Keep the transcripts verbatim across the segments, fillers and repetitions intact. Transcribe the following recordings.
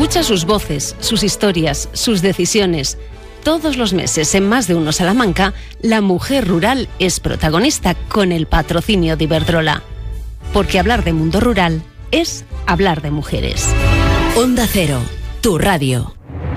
Escucha sus voces, sus historias, sus decisiones. Todos los meses en Más de Uno Salamanca, la mujer rural es protagonista con el patrocinio de Iberdrola. Porque hablar de mundo rural es hablar de mujeres. Onda Cero, tu radio.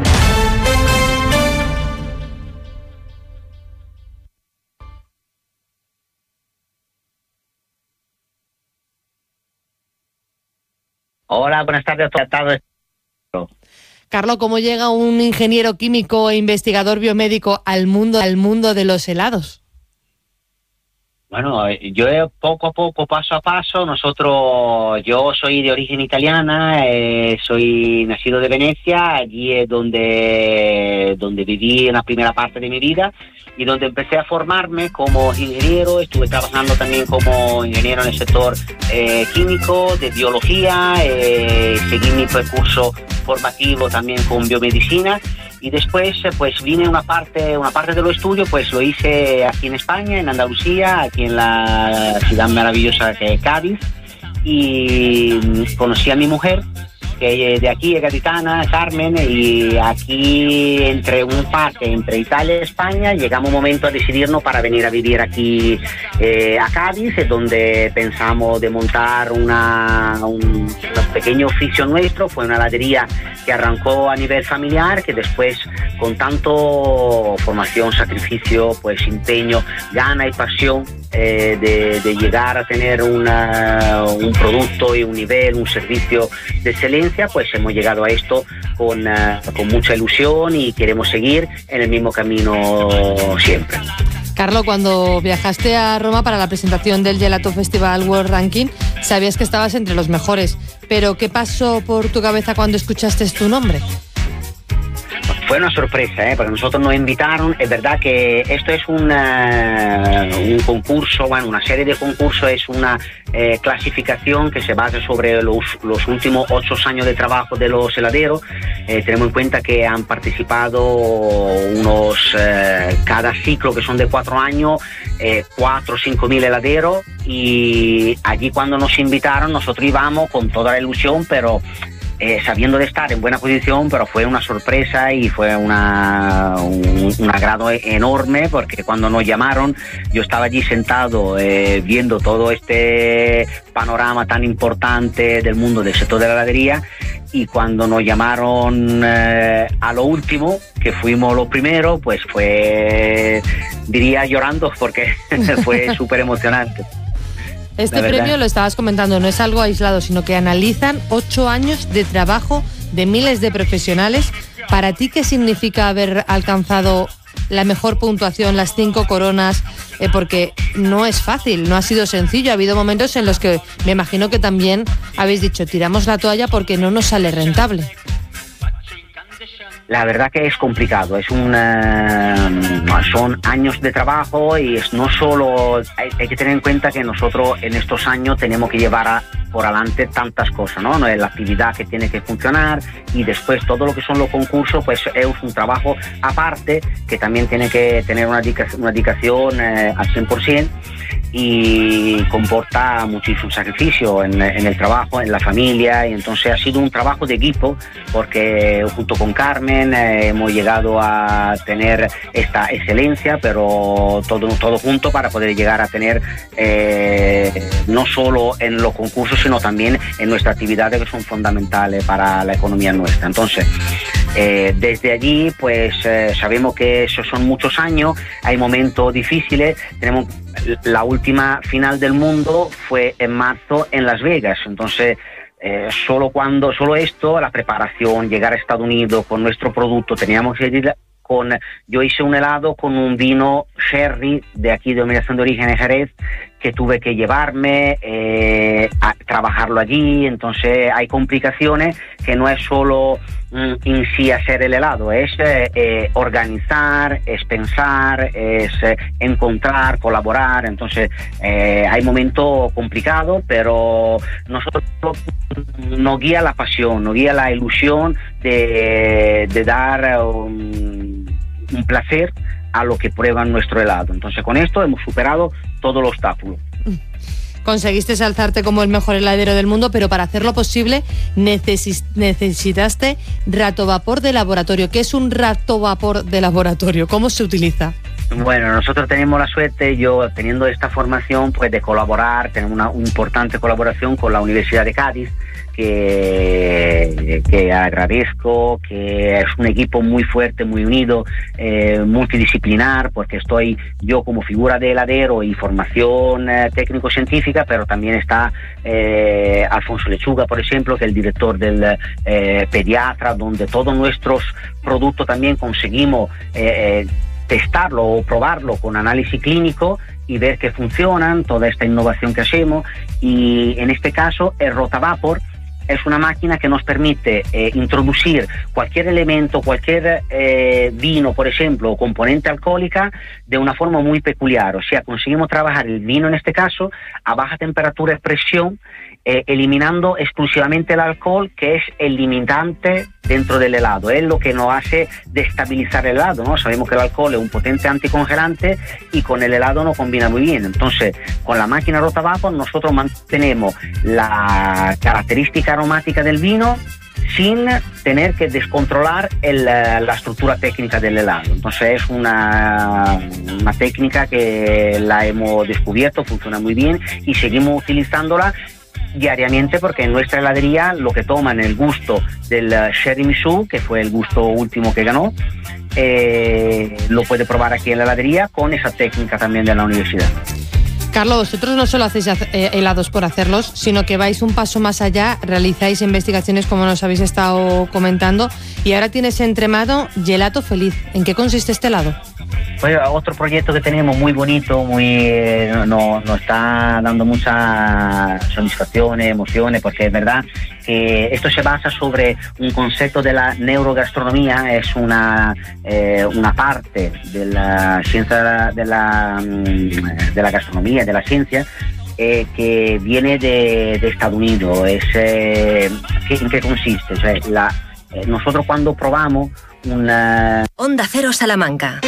Hola, buenas tardes a todos. Carlos, ¿cómo llega un ingeniero químico e investigador biomédico al mundo, al mundo de los helados? Bueno, yo poco a poco, paso a paso, nosotros, yo soy de origen italiana, eh, soy nacido de Venecia, allí es donde, donde viví en la primera parte de mi vida y donde empecé a formarme como ingeniero. Estuve trabajando también como ingeniero en el sector eh, químico, de biología, eh, seguí mi percurso formativo también con biomedicina. Y después, pues vine una parte, una parte de lo estudio, pues lo hice aquí en España, en Andalucía, aquí en la ciudad maravillosa que es Cádiz, y conocí a mi mujer, que es de aquí, es gaditana, Carmen, y aquí entre un pase entre Italia y España llegamos un momento a decidirnos para venir a vivir aquí eh, a Cádiz, donde pensamos de montar una, un, un pequeño oficio nuestro. Fue una heladería que arrancó a nivel familiar, que después con tanto formación, sacrificio, pues empeño, gana y pasión eh, de, de llegar a tener una, un producto y un nivel, un servicio de excelencia, pues hemos llegado a esto con, uh, con mucha ilusión y queremos seguir en el mismo camino siempre. Carlos, cuando viajaste a Roma para la presentación del Gelato Festival World Ranking, sabías que estabas entre los mejores, pero ¿qué pasó por tu cabeza cuando escuchaste tu nombre? Fue una sorpresa, ¿eh? Porque nosotros nos invitaron. Es verdad que esto es una, un concurso, bueno, una serie de concursos, es una eh, clasificación que se basa sobre los, los últimos ocho años de trabajo de los heladeros. Eh, tenemos en cuenta que han participado unos, eh, cada ciclo, que son de cuatro años, eh, cuatro o cinco mil heladeros, y allí cuando nos invitaron nosotros íbamos con toda la ilusión, pero Eh, sabiendo de estar en buena posición, pero fue una sorpresa y fue una, un, un agrado enorme, porque cuando nos llamaron yo estaba allí sentado eh, viendo todo este panorama tan importante del mundo del sector de la heladería, y cuando nos llamaron eh, a lo último, que fuimos los primeros, pues fue, diría llorando, porque fue súper emocionante. Este premio, lo estabas comentando, no es algo aislado, sino que analizan ocho años de trabajo de miles de profesionales. ¿Para ti qué significa haber alcanzado la mejor puntuación, las cinco coronas? Eh, porque no es fácil, no ha sido sencillo. Ha habido momentos en los que me imagino que también habéis dicho, tiramos la toalla porque no nos sale rentable. La verdad que es complicado, es una, son años de trabajo, y es no solo, hay, hay que tener en cuenta que nosotros en estos años tenemos que llevar a, por adelante tantas cosas, ¿no? La actividad que tiene que funcionar, y después todo lo que son los concursos, pues es un trabajo aparte que también tiene que tener una dedicación, una dedicación eh, al cien por ciento, y comporta muchísimo sacrificio en, en el trabajo, en la familia, y entonces ha sido un trabajo de equipo, porque junto con Carmen eh, hemos llegado a tener esta excelencia, pero todo, todo junto para poder llegar a tener eh, no solo en los concursos, sino también en nuestras actividades, que son fundamentales para la economía nuestra. Entonces, eh, desde allí, pues eh, sabemos que esos son muchos años, hay momentos difíciles. Tenemos la última final del mundo fue en marzo en Las Vegas, entonces eh, solo cuando solo esto, la preparación, llegar a Estados Unidos con nuestro producto, teníamos que ir con, yo hice un helado con un vino sherry de aquí, de denominación de origen de Jerez, que tuve que llevarme eh, a trabajarlo allí. Entonces hay complicaciones, que no es solo mm, en sí hacer el helado, es eh, eh, organizar, es pensar, es eh, encontrar, colaborar. Entonces eh, hay momentos complicados, pero nosotros nos guía la pasión, nos guía la ilusión de, de dar un, un placer a lo que prueban nuestro helado. Entonces con esto hemos superado todos los obstáculos. conseguiste alzarte como el mejor heladero del mundo, pero para hacerlo posible necesis- necesitaste ratovapor de laboratorio. ¿Qué es un ratovapor de laboratorio? ¿Cómo se utiliza? Bueno, nosotros tenemos la suerte, yo teniendo esta formación, pues de colaborar, tenemos una, una importante colaboración con la Universidad de Cádiz, que, que agradezco, que es un equipo muy fuerte, muy unido, eh, multidisciplinar, porque estoy yo como figura de heladero y formación eh, técnico-científica, pero también está eh, Alfonso Lechuga, por ejemplo, que es el director del eh, pediatra, donde todos nuestros productos también conseguimos eh, eh, testarlo o probarlo con análisis clínico y ver que funcionan, toda esta innovación que hacemos. Y en este caso el Rotavapor es una máquina que nos permite eh, introducir cualquier elemento, cualquier eh, vino, por ejemplo, o componente alcohólica de una forma muy peculiar. O sea, conseguimos trabajar el vino en este caso a baja temperatura de presión, eh, eliminando exclusivamente el alcohol, que es el limitante dentro del helado. Es lo que nos hace destabilizar el helado, ¿no? Sabemos que el alcohol es un potente anticongelante y con el helado no combina muy bien. Entonces, con la máquina Rotavapor nosotros mantenemos la característica aromática del vino sin tener que descontrolar el, la estructura técnica del helado. Entonces es una, una técnica que la hemos descubierto, funciona muy bien y seguimos utilizándola diariamente, porque en nuestra heladería lo que toman el gusto del Sherry Mizou, que fue el gusto último que ganó, eh, lo puede probar aquí en la heladería con esa técnica también de la universidad. Carlos, vosotros no solo hacéis eh, helados por hacerlos, sino que vais un paso más allá, realizáis investigaciones como nos habéis estado comentando, y ahora tienes entre mano Gelato Feliz. ¿En qué consiste este helado? Pues otro proyecto que tenemos muy bonito, muy eh, nos no está dando muchas satisfacciones, emociones, porque es verdad que esto se basa sobre un concepto de la neurogastronomía, es una eh, una parte de la ciencia de la de la gastronomía, de la ciencia, eh, que viene de, de Estados Unidos. Es eh, ¿en qué consiste? O sea, la, eh, nosotros cuando probamos una... Onda Cero Salamanca.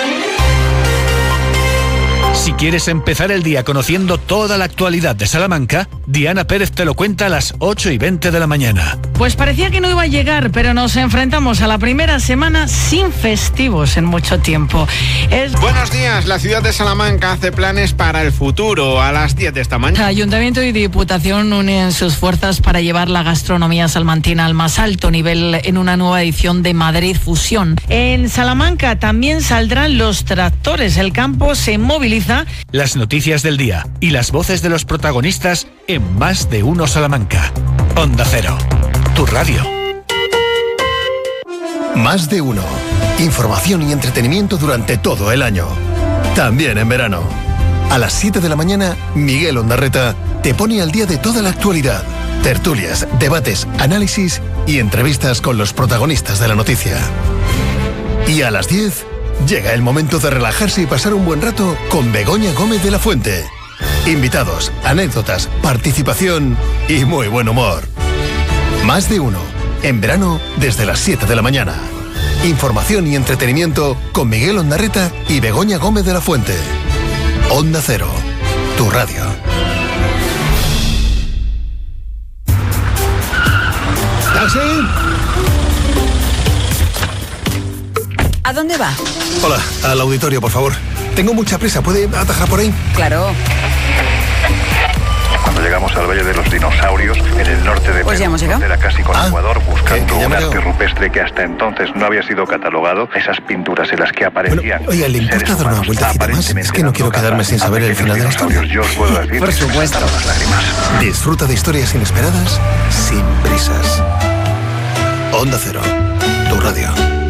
Si quieres empezar el día conociendo toda la actualidad de Salamanca, Diana Pérez te lo cuenta a las ocho y veinte de la mañana. Pues parecía que no iba a llegar, pero nos enfrentamos a la primera semana sin festivos en mucho tiempo. Es... Buenos días, la ciudad de Salamanca hace planes para el futuro. A las diez de esta mañana, Ayuntamiento y Diputación unen sus fuerzas para llevar la gastronomía salmantina al más alto nivel en una nueva edición de Madrid Fusión. En Salamanca también saldrán los tractores. El campo se moviliza. Las noticias del día y las voces de los protagonistas en Más de Uno Salamanca. Onda Cero, tu radio. Más de Uno. Información y entretenimiento durante todo el año. También en verano. A las siete de la mañana, Miguel Ondarreta te pone al día de toda la actualidad. Tertulias, debates, análisis y entrevistas con los protagonistas de la noticia. Y a las diez... llega el momento de relajarse y pasar un buen rato con Begoña Gómez de la Fuente. Invitados, anécdotas, participación y muy buen humor. Más de Uno, en verano desde las siete de la mañana. Información y entretenimiento con Miguel Ondarreta y Begoña Gómez de la Fuente. Onda Cero, tu radio. ¿Taxi? ¿A dónde va? Hola, al auditorio, por favor. Tengo mucha prisa, ¿puede atajar por ahí? Claro. Cuando llegamos al Valle de los Dinosaurios, en el norte de Pues ya hemos llegado. Era casi con Ah, Ecuador, buscando que- que ya un me arte llegado. rupestre que hasta entonces no había sido catalogado, esas pinturas en las que aparecían. Bueno, oiga, ¿le importa seres dar una humanos vueltecita más? aparentemente Es que no quiero dando quedarme caza sin a saber el pequeños final de la historia. dinosaurios. Yo os puedo decir Por que se me supuesto. saltaron las lágrimas. Disfruta de historias inesperadas sin prisas. Onda Cero, tu radio.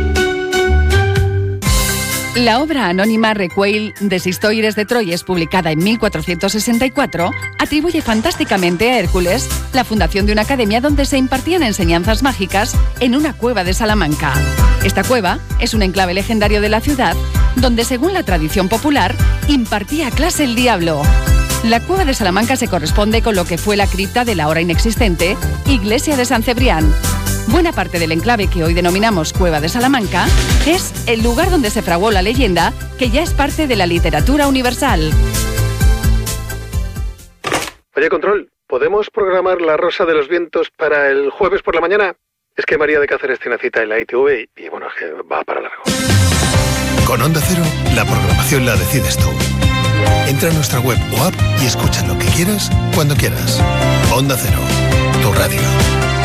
La obra anónima Recueil des Histoires de Troyes, publicada en mil cuatrocientos sesenta y cuatro, atribuye fantásticamente a Hércules la fundación de una academia donde se impartían enseñanzas mágicas en una cueva de Salamanca. Esta cueva es un enclave legendario de la ciudad donde, según la tradición popular, impartía clase el diablo. La cueva de Salamanca se corresponde con lo que fue la cripta de la ahora inexistente Iglesia de San Cebrián. Buena parte del enclave que hoy denominamos Cueva de Salamanca es el lugar donde se fraguó la leyenda que ya es parte de la literatura universal. Oye, Control, ¿podemos programar La Rosa de los Vientos para el jueves por la mañana? Es que María de Cáceres tiene cita en la I T V y, y bueno, es que va para largo. Con Onda Cero, la programación la decides tú. Entra a nuestra web o app y escucha lo que quieras, cuando quieras. Onda Cero, tu radio.